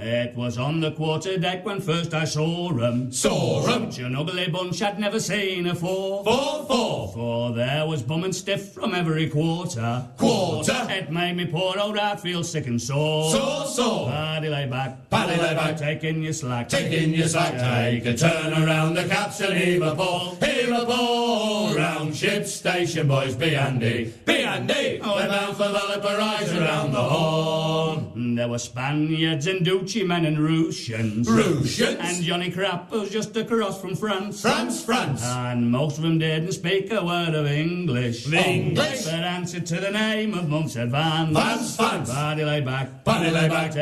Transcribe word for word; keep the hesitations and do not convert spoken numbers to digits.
It was on the quarter deck when first I saw 'em. Saw 'em. Such an ugly bunch I'd never seen afore. Four, four. For there was bum and stiff from every quarter. Quarter. It made me poor old heart feel sick and sore. Sore, sore. Paddy lay back. Paddy lay back. Taking your slack. Taking your slack. Take a turn around the capstan, heave a ball. Heave a ball. Round ship station, boys, be handy. Be handy. We're bound for Valparaiso around the Horn. There were Spaniards and Duchy men and Roosians. Roosians. And Johnny Crap was just across from France. France, France. And most of them didn't speak a word of English. English. But answered to the name of Mumps Advance. Vance, Vance. Paddy lay back. Paddy lay back.